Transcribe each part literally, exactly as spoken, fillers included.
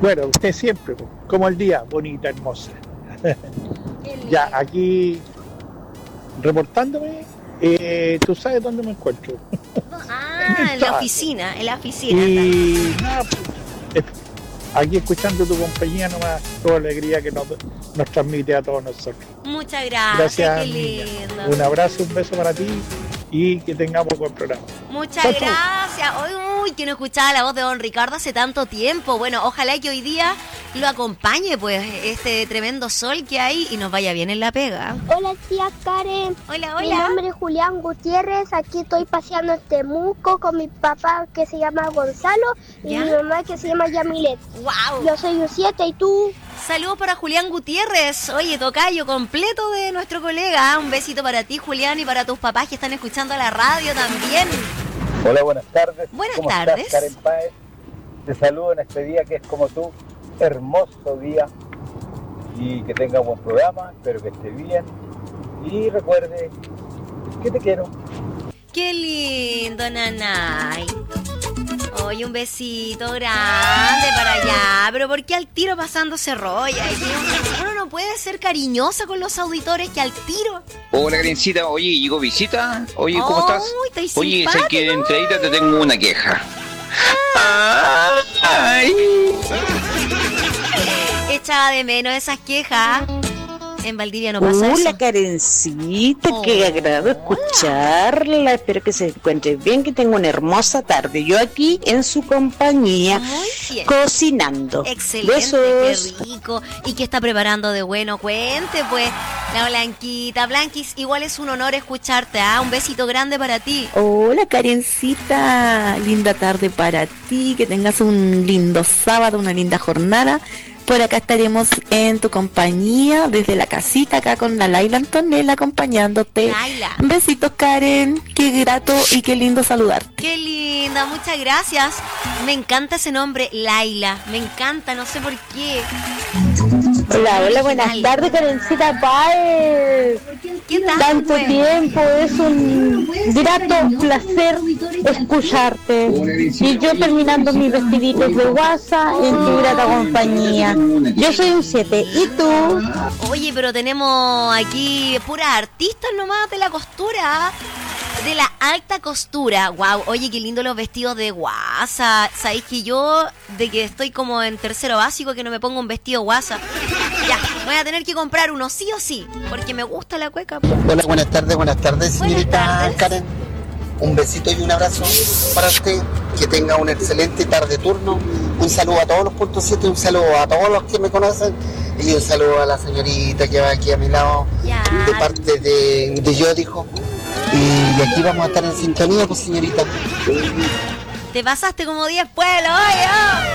Bueno, usted siempre, po, como el día, bonita, hermosa. Ya, aquí reportándome, eh, tú sabes dónde me encuentro. Ah, en la oficina, en la oficina. Y nada, pues, eh, aquí escuchando tu compañía nomás, toda alegría que nos, nos transmite a todos nosotros. Muchas gracias, Gracias, qué niña. lindo. Un abrazo, un beso para ti y que tengamos buen programa. Muchas Chau, chau. gracias. Uy, que no escuchaba la voz de don Ricardo hace tanto tiempo. Bueno, ojalá que hoy día lo acompañe, pues, este tremendo sol que hay y nos vaya bien en la pega. Hola tía Karen. Hola, Mi hola. nombre es Julián Gutiérrez. Aquí estoy paseando en Temuco con mi papá que se llama Gonzalo y ¿Ya? mi mamá que se llama Yamilet. Wow. Yo soy un siete y tú. Saludos para Julián Gutiérrez. Oye, tocayo completo de nuestro colega. Un besito para ti, Julián, y para tus papás que están escuchando la radio también. Hola, buenas tardes. Buenas ¿Cómo tardes. estás, Karen Páez? Te saludo en este día que es como tú, hermoso día. Y que tenga buen programa, espero que esté bien. Y recuerde que te quiero. Qué lindo, nanay. Oye, un besito grande para allá. Pero ¿por qué al tiro pasándose rolla? Y que uno, uno no puede ser cariñosa con los auditores que al tiro. Hola, Karencita. Oye, ¿llegó visita? Oye, ¿cómo Oh, estás? estoy Oye, sé simpático. que de entradita te tengo una queja. Ay. Echaba de menos esas quejas. En Valdivia no pasa Hola, eso. Karencita, Oh, qué agrado escucharla. Espero que se encuentre bien, que tenga una hermosa tarde. Yo aquí en su compañía, Muy bien. cocinando. Excelente, Besos. qué rico. ¿Y qué está preparando de bueno? Cuente, pues, la Blanquita. Blanquis, igual es un honor escucharte, ¿ah? Un besito grande para ti. Hola Karencita, linda tarde para ti, que tengas un lindo sábado, una linda jornada. Por acá estaremos en tu compañía, desde la casita, acá con la Laila Antonella acompañándote. Laila. Besitos Karen, qué grato y qué lindo saludarte. Qué linda, muchas gracias. Me encanta ese nombre, Laila. Me encanta, no sé por qué. Hola, hola, buenas Original. tardes, Karencita Páez. ¿Qué tal? Tanto pues? tiempo, es un grato placer escucharte. Y yo terminando mis vestiditos de guasa en tu grata compañía. Yo soy un siete, ¿y tú? Oye, pero tenemos aquí puras artistas nomás de la costura, de la alta costura. Wow, oye, qué lindo los vestidos de guasa. Sabéis que yo, de que estoy como en tercero básico, que no me pongo un vestido guasa. Ya, voy a tener que comprar uno sí o sí, porque me gusta la cueca. Hola, buenas tardes, buenas tardes, señorita Buenas tardes. Karen. Un besito y un abrazo para usted. Que tenga una excelente tarde turno. Un saludo a todos los puntos siete, un saludo a todos los que me conocen y un saludo a la señorita que va aquí a mi lado, Ya. de parte de, de yo, dijo. Y aquí vamos a estar en sintonía, pues, señorita. Te pasaste como diez pueblos, oye.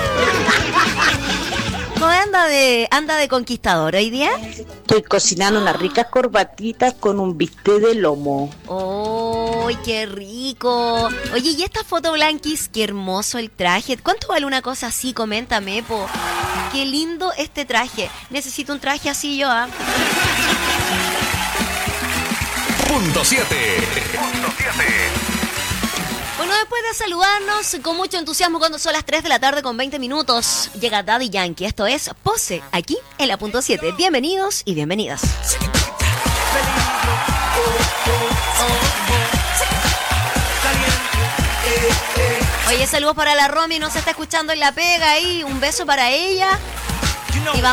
¿Cómo anda de, anda de conquistador hoy día? Estoy cocinando unas ricas corbatitas con un bistec de lomo. ¡Uy, qué rico! Oye, ¿y esta foto, Blanquis? Qué hermoso el traje. ¿Cuánto vale una cosa así? Coméntame, po. Qué lindo este traje. Necesito un traje así yo, ¿ah? Punto siete. Punto siete. Bueno, después de saludarnos con mucho entusiasmo cuando son las tres de la tarde con veinte minutos, llega Daddy Yankee. Esto es Pose, aquí en la punto siete. Bienvenidos y bienvenidas. Oye, saludos para la Romy, nos está escuchando en La Pega ahí. Un beso para ella. Y vamos